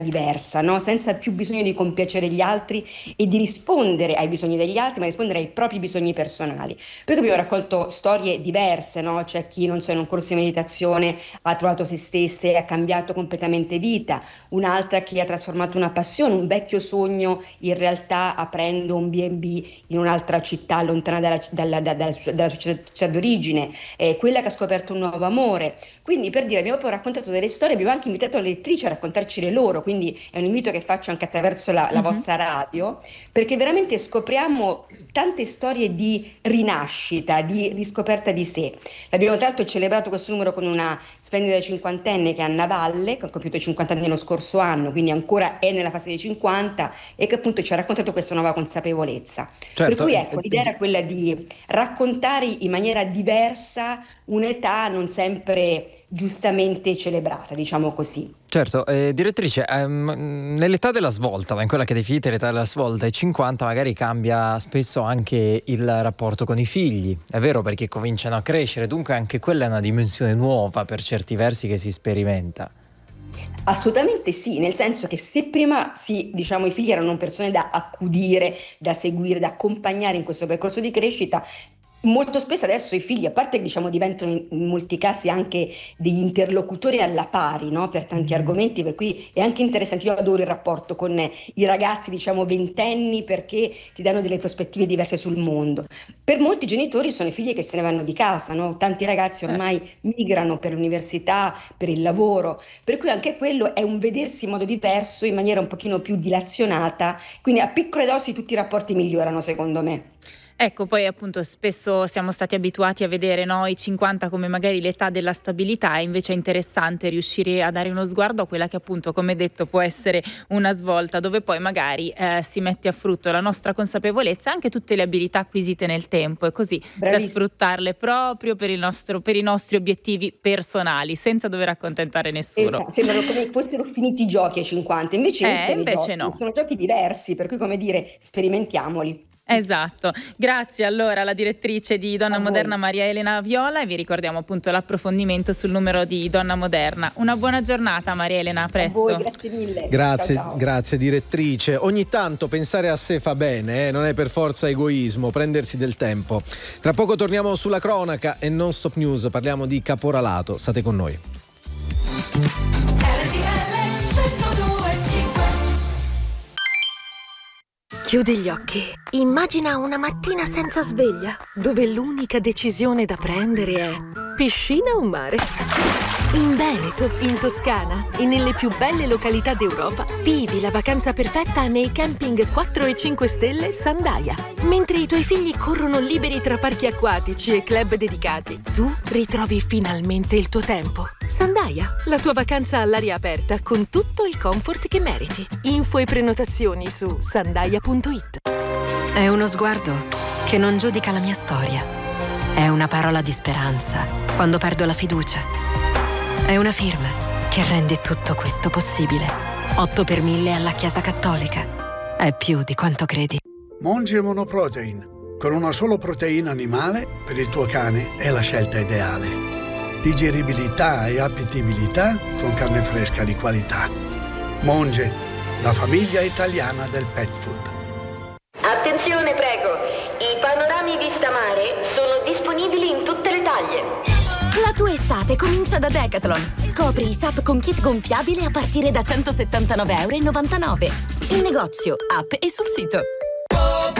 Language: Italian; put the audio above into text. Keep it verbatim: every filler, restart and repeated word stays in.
diversa, no? Senza più bisogno di compiacere gli altri e di rispondere ai bisogni degli altri, ma rispondere ai propri bisogni personali. Per cui abbiamo raccolto storie diverse, no? C'è chi, non so, in un corso di meditazione ha trovato se stessa e ha cambiato completamente vita, un'altra che ha trasformato una passione, un vecchio sogno in realtà aprendo un bi e bi in un'altra città lontana dalla, dalla, dalla, dalla sua, dalla sua città d'origine, eh, quella che ha scoperto un nuovo amore. Quindi, per dire, abbiamo proprio raccontato delle storie, abbiamo anche invitato le lettrici a raccontarci le loro, quindi è un invito che faccio anche attraverso la, la Mhm. vostra radio, perché veramente scopriamo tante storie di rinascita, di riscoperta di sé. Abbiamo tra l'altro celebrato questo numero con una splendida cinquantenne che è Anna Valle, che ha compiuto i cinquanta anni lo scorso anno, quindi ancora è nella fase dei cinquanta e che appunto ci ha raccontato questa nuova consapevolezza. Per Certo, cui eh, ecco, eh, l'idea di- era quella di raccontare in maniera diversa un'età non sempre giustamente celebrata, diciamo così. certo, eh, direttrice, ehm, nell'età della svolta, in quella che definite l'età della svolta, ai cinquanta magari cambia spesso anche il rapporto con i figli, è vero, perché cominciano a crescere, dunque anche quella è una dimensione nuova per certi versi che si sperimenta. Assolutamente sì, nel senso che se prima sì, diciamo, i figli erano persone da accudire, da seguire, da accompagnare in questo percorso di crescita, molto spesso adesso i figli, a parte che diciamo diventano in, in molti casi anche degli interlocutori alla pari, no? Per tanti argomenti, per cui è anche interessante. Io adoro il rapporto con i ragazzi, diciamo ventenni, perché ti danno delle prospettive diverse sul mondo. Per molti genitori sono i figli che se ne vanno di casa, no? Tanti ragazzi Certo. ormai migrano per l'università, per il lavoro, per cui anche quello è un vedersi in modo diverso, in maniera un pochino più dilazionata, quindi a piccole dosi tutti i rapporti migliorano, secondo me. Ecco, poi appunto spesso siamo stati abituati a vedere, no, i cinquanta come magari l'età della stabilità, e invece è interessante riuscire a dare uno sguardo a quella che appunto, come detto, può essere una svolta, dove poi magari eh, si mette a frutto la nostra consapevolezza e anche tutte le abilità acquisite nel tempo, e così da Bravissimo. sfruttarle proprio per il nostro, per i nostri obiettivi personali, senza dover accontentare nessuno. Esatto, sembrano come fossero finiti i giochi ai cinquanta, invece Eh, iniziano i invece giochi, no. sono giochi diversi, per cui come dire, sperimentiamoli. Esatto, grazie allora alla direttrice di Donna A voi. Moderna Maria Elena Viola, e vi ricordiamo appunto l'approfondimento sul numero di Donna Moderna. Una buona giornata Maria Elena, a A presto. voi, grazie mille. Grazie, Ciao, ciao. grazie direttrice. Ogni tanto pensare a sé fa bene, eh? Non è per forza egoismo, prendersi del tempo. Tra poco torniamo sulla cronaca e non stop news, parliamo di caporalato. State con noi. Chiudi gli occhi. Immagina una mattina senza sveglia, dove l'unica decisione da prendere è piscina o mare. In Veneto, in Toscana e nelle più belle località d'Europa, vivi la vacanza perfetta nei camping quattro e cinque stelle Sandaia. Mentre i tuoi figli corrono liberi tra parchi acquatici e club dedicati, tu ritrovi finalmente il tuo tempo. Sandaia, la tua vacanza all'aria aperta con tutto il comfort che meriti. Info e prenotazioni su sandaia punto it. È uno sguardo che non giudica la mia storia. È una parola di speranza quando perdo la fiducia. È una firma che rende tutto questo possibile. otto per mille alla Chiesa Cattolica. È più di quanto credi. Monge Monoprotein. Con una solo proteina animale, per il tuo cane è la scelta ideale. Digeribilità e appetibilità con carne fresca di qualità. Monge, la famiglia italiana del pet food. Attenzione, prego. I panorami vista mare sono disponibili in tutte le taglie. La tua estate comincia da Decathlon. Scopri i S U P con kit gonfiabile a partire da centosettantanove virgola novantanove euro. In negozio, app e sul sito.